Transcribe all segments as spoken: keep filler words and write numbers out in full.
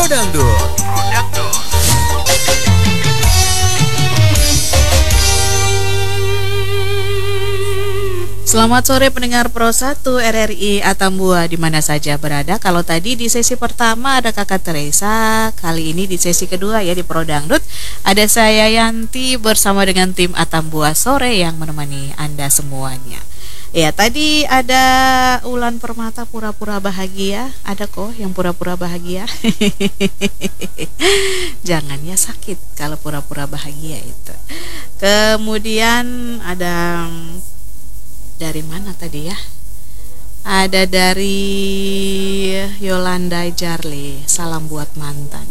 Prodangdut. Prodangdut. Selamat sore pendengar Pro satu R R I Atambua di mana saja berada. Kalau tadi di sesi pertama ada Kakak Teresa, kali ini di sesi kedua ya di Prodangdut ada saya Yanti bersama dengan tim Atambua sore yang menemani Anda semuanya. Ya, tadi ada Ulan Permata pura-pura bahagia. Ada kok yang pura-pura bahagia. Jangan ya, sakit kalau pura-pura bahagia itu. Kemudian ada dari mana tadi ya? Ada dari Yolanda Jarli. Salam buat mantan.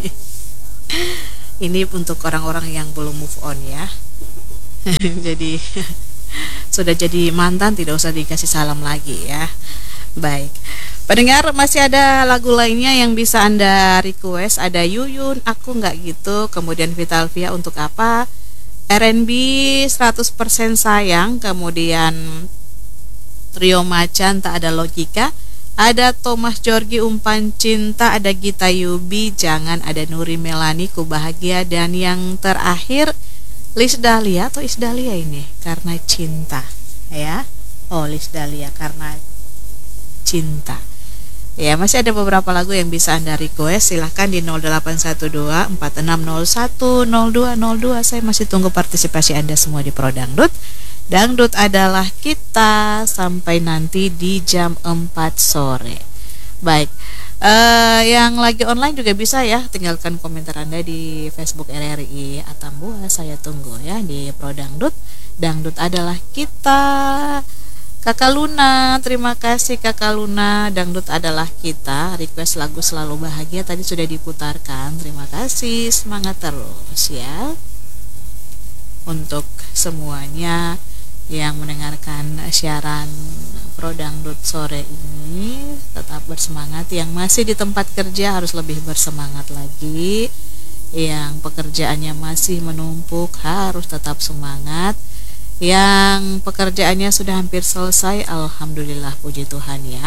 Ini untuk orang-orang yang belum move on ya. Jadi sudah jadi mantan tidak usah dikasih salam lagi ya. Baik, pendengar, masih ada lagu lainnya yang bisa Anda request. Ada Yuyun, Aku Nggak Gitu. Kemudian Vitalvia, Untuk Apa. R and B seratus persen Sayang. Kemudian Trio Macan, Tak Ada Logika. Ada Thomas Jorgi, Umpan Cinta. Ada Gita Yubi, Jangan. Ada Nuri Melani, Ku Bahagia. Dan yang terakhir Lis Dahlia atau Is Dahlia ini, Karena Cinta ya. Oh, Lis Dahlia, Karena Cinta. Ya, masih ada beberapa lagu yang bisa Anda request. Silahkan di nol delapan satu dua empat enam nol satu nol dua nol dua. Saya masih tunggu partisipasi Anda semua di Prodangdut. Dangdut adalah kita sampai nanti di jam empat sore. Baik, Uh, yang lagi online juga bisa ya, tinggalkan komentar Anda di Facebook R R I Atambua. Saya tunggu ya di Prodangdut. Dangdut adalah kita. Kakak Luna, terima kasih Kakak Luna. Dangdut adalah kita. Request lagu Selalu Bahagia tadi sudah diputarkan. Terima kasih, semangat terus ya. Untuk semuanya yang mendengarkan siaran Prodangdut sore ini, tetap bersemangat. Yang masih di tempat kerja harus lebih bersemangat lagi. Yang pekerjaannya masih menumpuk harus tetap semangat. Yang pekerjaannya sudah hampir selesai, alhamdulillah, puji Tuhan ya.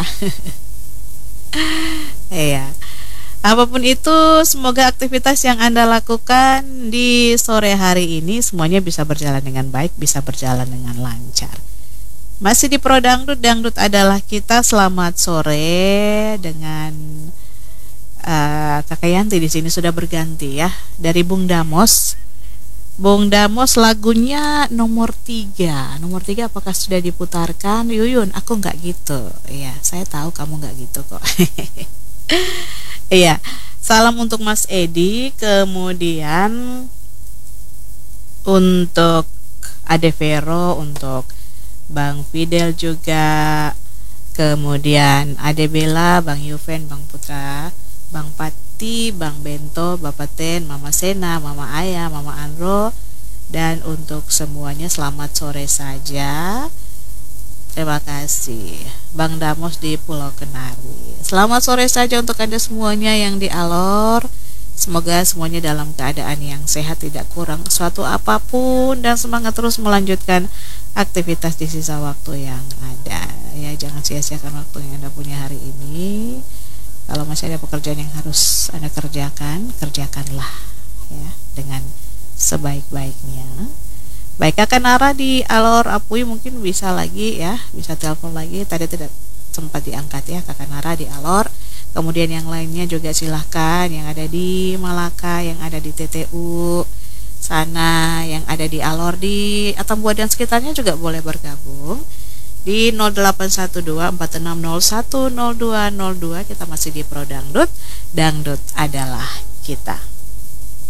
Iya. Apapun itu, semoga aktivitas yang Anda lakukan di sore hari ini semuanya bisa berjalan dengan baik, bisa berjalan dengan lancar. Masih di Prodangdut, Dangdut adalah kita. Selamat sore dengan uh, Kakak Yanti di sini sudah berganti ya, dari Bung Damos. Bung Damos lagunya nomor tiga. Nomor tiga apakah sudah diputarkan? Yuyun, Aku Nggak Gitu. Iya, saya tahu kamu nggak gitu kok. Iya, salam untuk Mas Edi. Kemudian untuk Ade Vero, untuk Bang Fidel juga. Kemudian Ade Bella, Bang Yuven, Bang Putra, Bang Pati, Bang Bento, Bapak Ten, Mama Sena, Mama Ayah, Mama Andro. Dan untuk semuanya selamat sore saja. Terima kasih Bang Damos di Pulau Kenari. Selamat sore saja untuk Anda semuanya yang di Alor. Semoga semuanya dalam keadaan yang sehat, tidak kurang suatu apapun, dan semangat terus melanjutkan aktivitas di sisa waktu yang ada. Ya, jangan sia-siakan waktu yang Anda punya hari ini. Kalau masih ada pekerjaan yang harus Anda kerjakan, kerjakanlah ya dengan sebaik-baiknya. Baik, Kakak Nara di Alor Apui mungkin bisa lagi ya, bisa telepon lagi. Tadi tidak sempat diangkat ya Kakak Nara di Alor. Kemudian yang lainnya juga silahkan, yang ada di Malaka, yang ada di T T U sana, yang ada di Alor, di Atambua dan sekitarnya juga boleh bergabung di nol delapan satu dua empat enam nol satu nol dua nol dua. Kita masih di Prodangdut. Dangdut adalah kita.